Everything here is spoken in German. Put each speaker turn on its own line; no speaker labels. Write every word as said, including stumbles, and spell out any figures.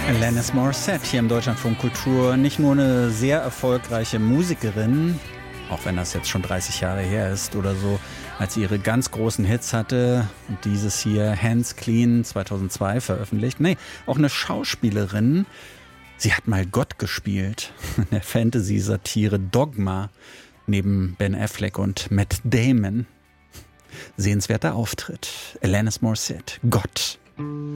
Alanis Morissette hier im Deutschlandfunk Kultur. Nicht nur eine sehr erfolgreiche Musikerin, auch wenn das jetzt schon dreißig Jahre her ist oder so, als sie ihre ganz großen Hits hatte und dieses hier Hands Clean zweitausendzwei veröffentlicht. Nee, auch eine Schauspielerin. Sie hat mal Gott gespielt in der Fantasy-Satire Dogma neben Ben Affleck und Matt Damon. Sehenswerter Auftritt. Alanis Morissette, Gott.